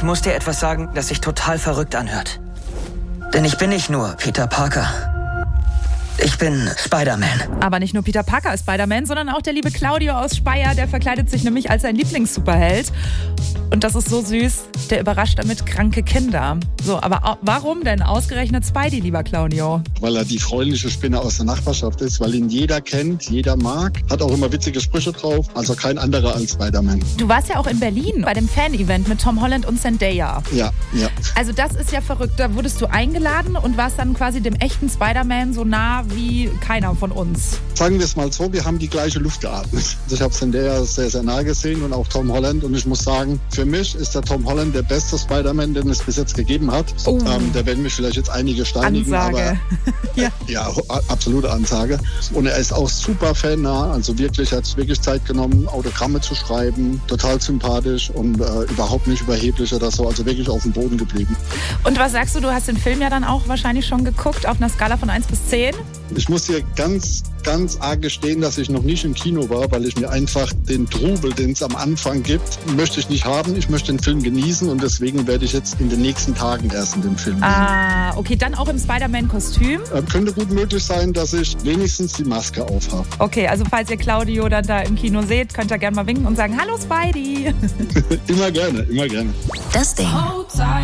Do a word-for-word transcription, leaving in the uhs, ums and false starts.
Ich muss dir etwas sagen, das sich total verrückt anhört. Denn ich bin nicht nur Peter Parker. Ich bin Spider-Man. Aber nicht nur Peter Parker ist Spider-Man, sondern auch der liebe Claudio aus Speyer, der verkleidet sich nämlich als sein Lieblings-Superheld. Und das ist so süß, der überrascht damit kranke Kinder. So, aber warum denn ausgerechnet Spidey, lieber Claudio? Weil er die freundliche Spinne aus der Nachbarschaft ist, weil ihn jeder kennt, jeder mag, hat auch immer witzige Sprüche drauf, also kein anderer als Spider-Man. Du warst ja auch in Berlin bei dem Fan-Event mit Tom Holland und Zendaya. Ja, ja. Also das ist ja verrückt, da wurdest du eingeladen und warst dann quasi dem echten Spider-Man so nah wie keiner von uns. Sagen wir es mal so, wir haben die gleiche Luft geatmet. Also ich habe Zendaya sehr, sehr nah gesehen und auch Tom Holland und ich muss sagen, für mich ist der Tom Holland der beste Spider-Man, den es bis jetzt gegeben hat. Oh. Ähm, da werden mich vielleicht jetzt einige steinigen, Ansage. aber ja. ja, absolute Ansage. Und er ist auch super fannah, also wirklich, er hat sich wirklich Zeit genommen, Autogramme zu schreiben, total sympathisch und äh, überhaupt nicht überheblich oder so, also wirklich auf dem Boden geblieben. Und was sagst du, du hast den Film ja dann auch wahrscheinlich schon geguckt, auf einer Skala von eins bis zehn? Ich muss dir ganz, ganz arg gestehen, dass ich noch nicht im Kino war, weil ich mir einfach den Trubel, den es am Anfang gibt, möchte ich nicht haben. Ich möchte den Film genießen und deswegen werde ich jetzt in den nächsten Tagen erst in den Film gehen. Ah, okay, dann auch im Spider-Man-Kostüm? Äh, könnte gut möglich sein, dass ich wenigstens die Maske aufhabe. Okay, also falls ihr Claudio dann da im Kino seht, könnt ihr gerne mal winken und sagen, hallo Spidey. Immer gerne, immer gerne. Das Ding.